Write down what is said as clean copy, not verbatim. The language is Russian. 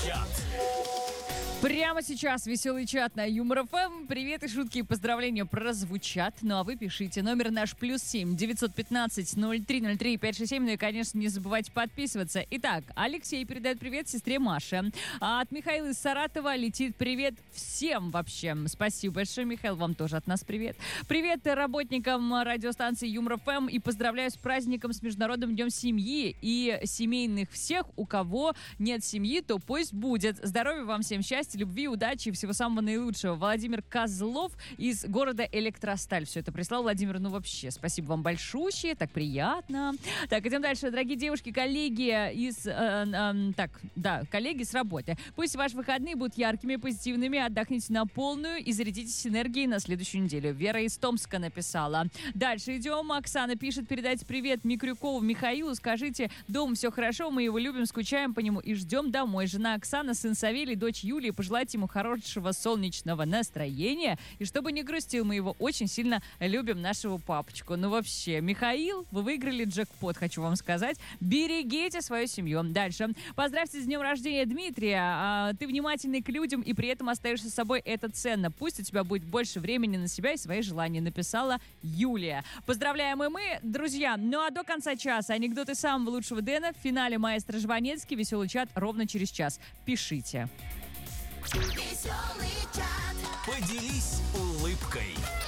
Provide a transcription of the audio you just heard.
чат. Прямо сейчас веселый чат на Юмор ФМ. Привет и шутки и поздравления прозвучат. Ну а вы пишите. Номер наш +7 915 0303 567. Ну и, конечно, не забывайте подписываться. Итак, Алексей передает привет сестре Маше. А от Михаила из Саратова летит привет всем вообще. Спасибо большое, Михаил. Вам тоже от нас привет. Привет работникам радиостанции Юмор ФМ и поздравляю с праздником, с Международным днем семьи и семейных всех. У кого нет семьи, то пусть будет. Здоровья вам всем, счастья, любви, удачи и всего самого наилучшего. Владимир Козлов из города Электросталь. Все это прислал Владимир. Ну вообще, спасибо вам большущее, так приятно. Так, идем дальше. Дорогие девушки, коллеги коллеги с работы. Пусть ваши выходные будут яркими, позитивными, отдохните на полную и зарядитесь энергией на следующую неделю. Вера из Томска написала. Дальше идем. Оксана пишет, передайте привет Микрюкову Михаилу, скажите, дома все хорошо, мы его любим, скучаем по нему и ждем домой. Жена Оксана, сын Савелий, дочь Юлия, пожелать ему хорошего солнечного настроения и чтобы не грустил, мы его очень сильно любим, нашего папочку. Ну вообще, Михаил, вы выиграли джекпот, хочу вам сказать. Берегите свою семью. Дальше. Поздравьте с днем рождения Дмитрия. Ты внимательный к людям и при этом остаешься с собой, это ценно. Пусть у тебя будет больше времени на себя и свои желания, написала Юлия. Поздравляем и мы, друзья. Ну а до конца часа анекдоты самого лучшего Дэна в финале маэстро Жванецкий. Веселый чат ровно через час. Пишите. Поделись улыбкой.